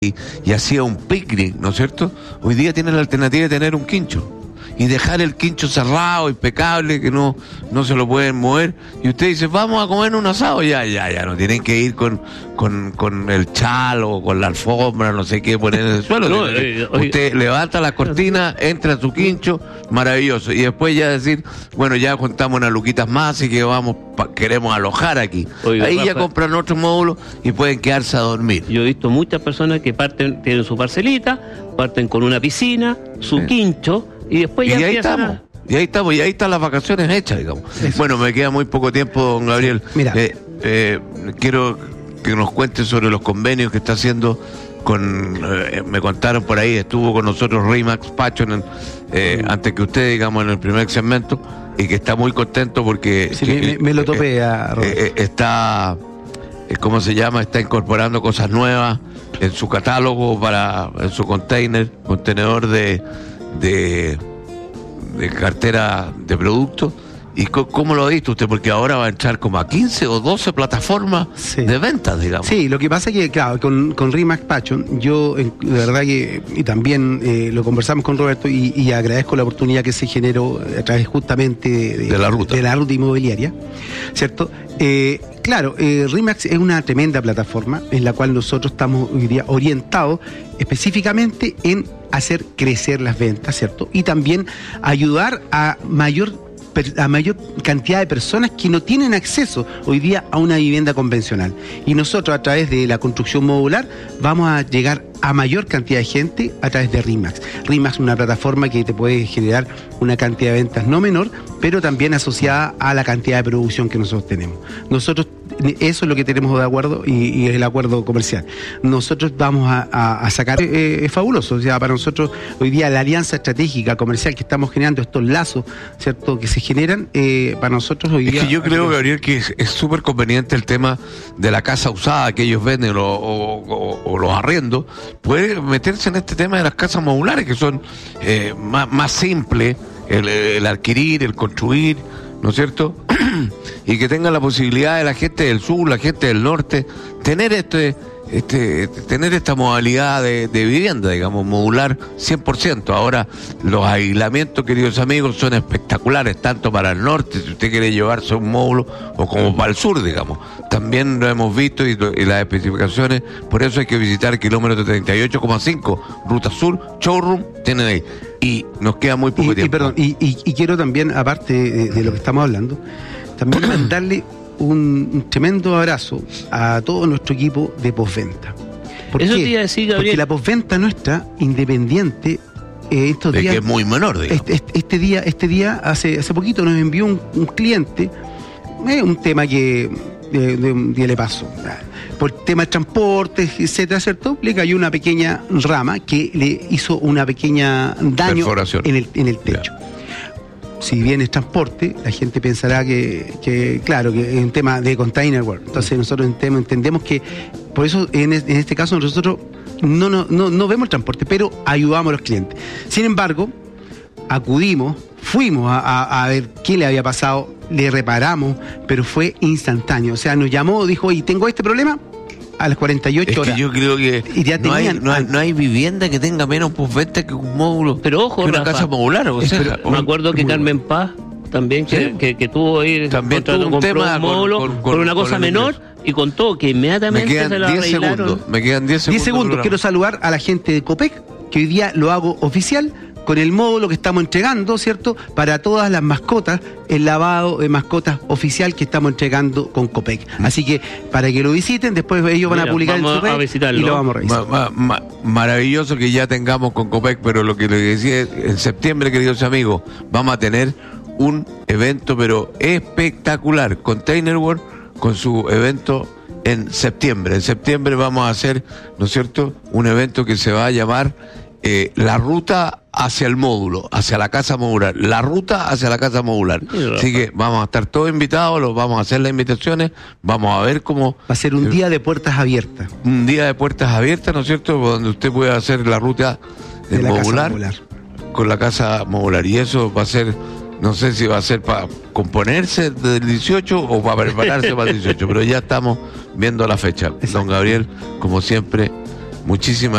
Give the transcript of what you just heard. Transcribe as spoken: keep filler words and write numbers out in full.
y, y hacía un picnic, ¿no es cierto? Hoy día tiene la alternativa de tener un quincho y dejar el quincho cerrado, impecable, que no, no se lo pueden mover, y usted dice, vamos a comer un asado, ya, ya, ya, no tienen que ir con, con, con el chalo, con la alfombra, no sé qué, poner en el suelo. No, eh, usted levanta la cortina, entra a su quincho, maravilloso, y después ya decir, bueno, ya contamos unas luquitas más y que vamos, pa, queremos alojar aquí. Oiga, ahí Rafa, ya compran otro módulo y pueden quedarse a dormir. Yo he visto muchas personas que parten, tienen su parcelita, parten con una piscina, su sí. quincho, y después ya y ahí estamos, a... y ahí estamos, y ahí están las vacaciones hechas, digamos. Eso. Bueno, me queda muy poco tiempo, don Gabriel. Sí, mira. Eh, eh, quiero que nos cuente sobre los convenios que está haciendo con, eh, me contaron por ahí, estuvo con nosotros Rimax Pachonen, eh, mm. antes que usted, digamos, en el primer segmento, y que está muy contento porque... Sí, que, me, me lo topé eh, a eh, eh, está, eh, ¿cómo se llama? Está incorporando cosas nuevas en su catálogo, para en su container, contenedor de... De, de cartera de productos. ¿Y cómo lo ha visto usted? Porque ahora va a entrar como a quince o doce plataformas sí. de ventas, digamos. Sí, lo que pasa es que, claro, con, con Rimax Pachon, yo, de verdad que, y también eh, lo conversamos con Roberto, y, y agradezco la oportunidad que se generó a través justamente de, de, de la ruta de la ruta inmobiliaria, ¿cierto? Eh, Claro, eh, Rimax es una tremenda plataforma en la cual nosotros estamos hoy día orientados específicamente en hacer crecer las ventas, ¿cierto? Y también ayudar a mayor a mayor cantidad de personas que no tienen acceso hoy día a una vivienda convencional. Y nosotros, a través de la construcción modular, vamos a llegar a mayor cantidad de gente a través de Rimax. Rimax es una plataforma que te puede generar una cantidad de ventas no menor, pero también asociada a la cantidad de producción que nosotros tenemos. Nosotros, eso es lo que tenemos de acuerdo, y, y el acuerdo comercial. Nosotros vamos a, a, a sacar, eh, es fabuloso, o sea, para nosotros hoy día la alianza estratégica comercial que estamos generando, estos lazos, ¿cierto?, que se generan, eh, para nosotros hoy día... Es que yo creo, Gabriel, que es súper conveniente el tema de la casa usada que ellos venden o, o, o, o los arriendos, puede meterse en este tema de las casas modulares, que son eh, más, más simples, el, el adquirir, el construir, ¿no es cierto? Y que tengan la posibilidad de la gente del sur, la gente del norte, tener este, este, tener esta modalidad de, de vivienda, digamos, modular cien por ciento. Ahora, los aislamientos, queridos amigos, son espectaculares, tanto para el norte, si usted quiere llevarse un módulo, o como para el sur, digamos. También lo hemos visto, y, y las especificaciones, por eso hay que visitar el kilómetro treinta y ocho coma cinco, Ruta Sur, Showroom, tienen ahí. Y nos queda muy poco y, tiempo. Y, perdón, y, y, y quiero también, aparte de, de lo que estamos hablando, también mandarle un, un tremendo abrazo a todo nuestro equipo de postventa. ¿Por Eso qué? te iba a decir, Gabriel. Porque la postventa nuestra, independiente, eh, estos de días... que es muy menor, digamos. Este, este, este día, este día hace, hace poquito nos envió un, un cliente, eh, un tema que de, de un día le pasó. Por tema de transporte, etcétera, ¿cierto? Le cayó una pequeña rama que le hizo una pequeña daño en el, en el techo. Yeah. Si bien es transporte, la gente pensará que, que claro, que es un tema de container work. Entonces nosotros entendemos que, por eso en, en este caso nosotros no, no, no, no vemos el transporte, pero ayudamos a los clientes. Sin embargo, acudimos, fuimos a, a, a ver qué le había pasado, le reparamos, pero fue instantáneo. O sea, nos llamó, dijo, oye, tengo este problema, a las cuarenta y ocho es horas. Que yo creo que y ya no, tenían, hay, no, hay, no hay vivienda que tenga menos postventa que un módulo. Pero ojo, que una Rafa, casa modular. O sea, pero, me acuerdo que Carmen Paz también, que, ¿sí? que, que tuvo ahí, también tuvo un tema un módulo con, con, con, por una cosa menor, ingreso. Y contó que inmediatamente me se la arreglaron. Segundos, me quedan diez segundos. diez segundos. Quiero saludar a la gente de Copec, que hoy día lo hago oficial, con el módulo que estamos entregando, ¿cierto?, para todas las mascotas, el lavado de mascotas oficial que estamos entregando con Copec. Mm. Así que, para que lo visiten, después ellos van Mira, a publicar en su red y lo vamos a revisar. Ma, ma, ma, maravilloso que ya tengamos con Copec, pero lo que les decía, en septiembre, queridos amigos, vamos a tener un evento, pero espectacular, Container World, con su evento en septiembre. En septiembre vamos a hacer, ¿no es cierto?, un evento que se va a llamar Eh, la ruta hacia el módulo, hacia la casa modular, la ruta hacia la casa modular. Así que vamos a estar todos invitados, los vamos a hacer las invitaciones, vamos a ver cómo... Va a ser un eh, día de puertas abiertas. Un día de puertas abiertas, ¿no es cierto?, donde usted puede hacer la ruta de la modular, casa modular con la casa modular. Y eso va a ser, no sé si va a ser para componerse del dieciocho o para prepararse para el dieciocho, pero ya estamos viendo la fecha. Exacto. Don Gabriel, como siempre, muchísimas